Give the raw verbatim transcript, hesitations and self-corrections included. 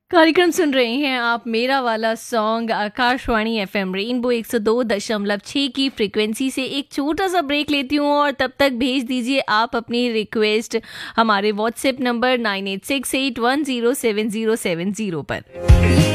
कार्यक्रम सुन रहे हैं आप मेरा वाला सॉन्ग आकाशवाणी एफएम रेनबो एक सौ दो दशमलव छह की फ्रीक्वेंसी से। एक छोटा सा ब्रेक लेती हूँ और तब तक भेज दीजिए आप अपनी रिक्वेस्ट हमारे WhatsApp number nine eight six eight one zero seven zero seven zero पर।